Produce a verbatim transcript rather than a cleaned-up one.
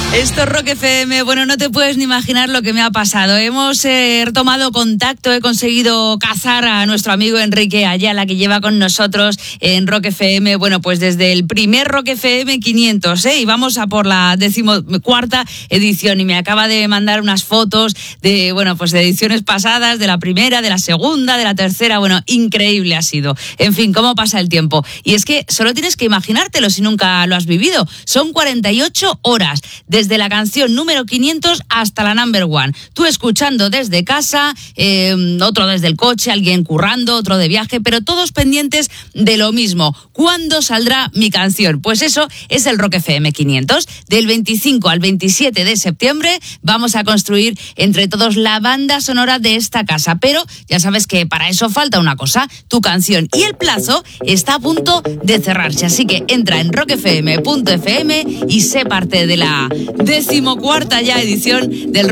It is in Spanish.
Esto es Rock F M. Bueno, no te puedes ni imaginar lo que me ha pasado. Hemos eh, tomado contacto, he conseguido cazar a nuestro amigo Enrique Ayala, que lleva con nosotros en Rock F M, bueno, pues desde el primer Rock F M quinientos, ¿eh? Y vamos a por la decimocuarta edición, y me acaba de mandar unas fotos de, bueno, pues de ediciones pasadas, de la primera, de la segunda, de la tercera. Bueno, increíble ha sido. En fin, cómo pasa el tiempo. Y es que solo tienes que imaginártelo si nunca lo has vivido. Son cuarenta y ocho horas, desde la canción número quinientos hasta la number one. Tú escuchando desde casa, eh, otro desde el coche, alguien currando, otro de viaje, pero todos pendientes de lo mismo. ¿Cuándo saldrá mi canción? Pues eso es el Rock F M quinientos. Del veinticinco al veintisiete de septiembre vamos a construir entre todos la banda sonora de esta casa. Pero ya sabes que para eso falta una cosa, tu canción. Y el plazo está a punto de cerrarse. Así que entra en rock f m punto f m y sé parte de la decimocuarta ya edición del